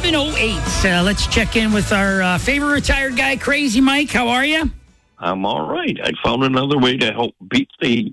7:08. Let's check in with our favorite retired guy, Crazy Mike. How are you? I'm all right. I found another way to help beat the heat.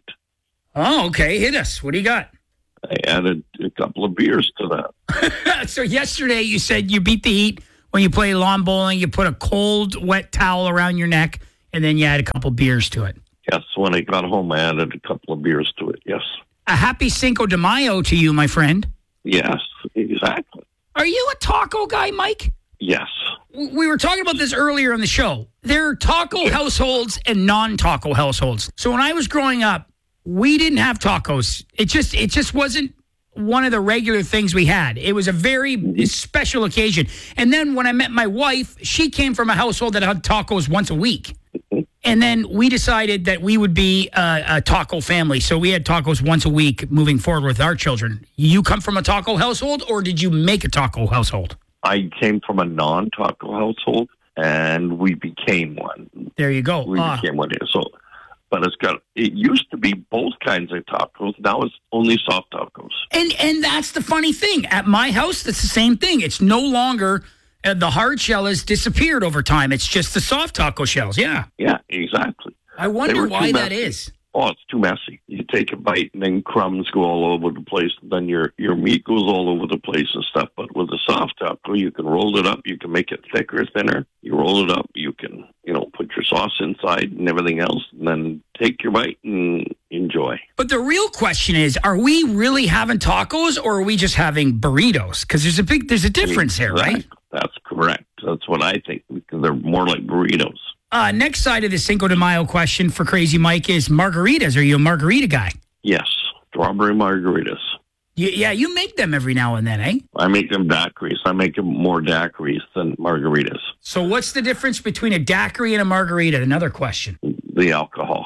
Oh, okay. Hit us. What do you got? I added a couple of beers to that. So yesterday you said you beat the heat when you play lawn bowling. You put a cold, wet towel around your neck, and then you add a couple beers to it. Yes, when I got home, I added a couple of beers to it, yes. A happy Cinco de Mayo to you, my friend. Yes, exactly. Are you a taco guy, Mike? Yes. We were talking about this earlier on the show. There are taco households and non-taco households. So when I was growing up, we didn't have tacos. It just wasn't one of the regular things we had. It was a very special occasion. And then when I met my wife, she came from a household that had tacos once a week. And then we decided that we would be a taco family. So we had tacos once a week moving forward with our children. You come from a taco household, or did you make a taco household? I came from a non-taco household, and we became one. There you go. We became one here. So, but it used to be both kinds of tacos. Now it's only soft tacos. And that's the funny thing. At my house, it's the same thing. It's no longer... the hard shell has disappeared over time. It's just the soft taco shells. Yeah. Yeah, exactly. I wonder why that is. Oh, it's too messy. You take a bite and then crumbs go all over the place. And then your meat goes all over the place and stuff. But with a soft taco, you can roll it up. You can make it thicker, thinner. You roll it up. You can, put your sauce inside and everything else. And then take your bite and enjoy. But the real question is, are we really having tacos, or are we just having burritos? Because there's a difference here, right? That's correct. That's what I think, because they're more like burritos. Next side of the Cinco de Mayo question for Crazy Mike is margaritas. Are you a margarita guy? Yes, strawberry margaritas. You make them every now and then, eh? I make them daiquiris. I make them more daiquiris than margaritas. So what's the difference between a daiquiri and a margarita? Another question. The alcohol.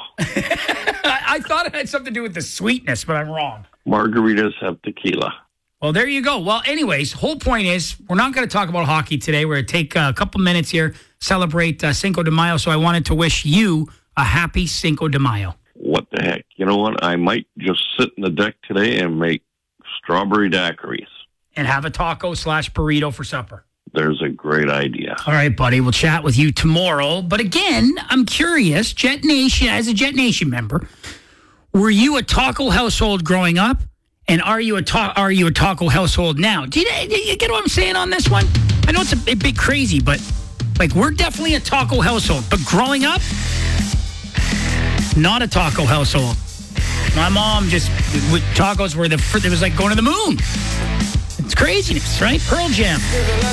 I thought it had something to do with the sweetness, but I'm wrong. Margaritas have tequila. Well, there you go. Well, anyways, whole point is we're not going to talk about hockey today. We're going to take a couple minutes here, celebrate Cinco de Mayo. So I wanted to wish you a happy Cinco de Mayo. What the heck? You know what? I might just sit in the deck today and make strawberry daiquiris. And have a taco/burrito for supper. There's a great idea. All right, buddy. We'll chat with you tomorrow. But again, I'm curious, Jet Nation, as a Jet Nation member, were you a taco household growing up? And are you a taco household now? Do you get what I'm saying on this one? I know it's a bit crazy, but we're definitely a taco household. But growing up, not a taco household. My mom tacos were it was like going to the moon. It's craziness, right? Pearl Jam.